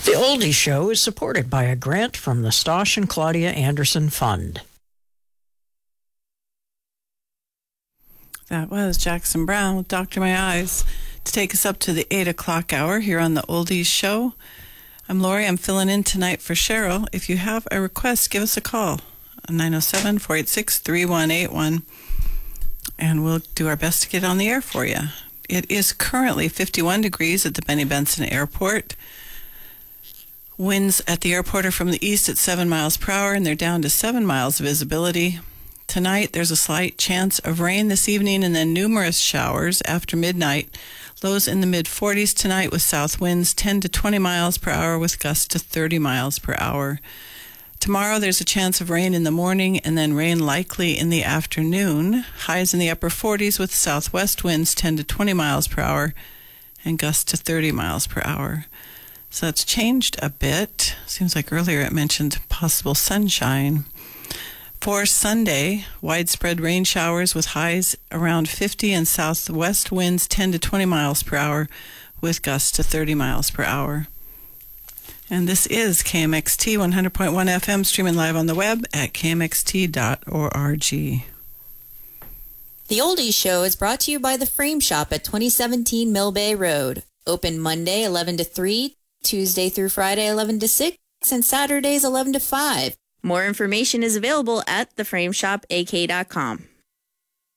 The Oldies Show is supported by a grant from the Stosh and Claudia Anderson Fund. That was Jackson Browne with Doctor My Eyes to take us up to the 8 o'clock hour here on the Oldies Show. I'm Lori. I'm filling in tonight for Cheryl. If you have a request, give us a call. 907-486-3181. And we'll do our best to get on the air for you. It is currently 51 degrees at the Benny Benson Airport. Winds at the airport are from the east at 7 miles per hour, and they're down to 7 miles visibility. Tonight, there's a slight chance of rain this evening and then numerous showers after midnight. Lows in the mid-40s tonight with south winds 10 to 20 miles per hour with gusts to 30 miles per hour. Tomorrow, there's a chance of rain in the morning and then rain likely in the afternoon. Highs in the upper 40s with southwest winds 10 to 20 miles per hour and gusts to 30 miles per hour. So that's changed a bit. Seems like earlier it mentioned possible sunshine. For Sunday, widespread rain showers with highs around 50 and southwest winds 10 to 20 miles per hour with gusts to 30 miles per hour. And this is KMXT 100.1 FM, streaming live on the web at kmxt.org. The Oldies Show is brought to you by The Frame Shop at 2017 Mill Bay Road. Open Monday 11 to 3, Tuesday through Friday 11 to 6, and Saturdays 11 to 5. More information is available at theframeshopak.com.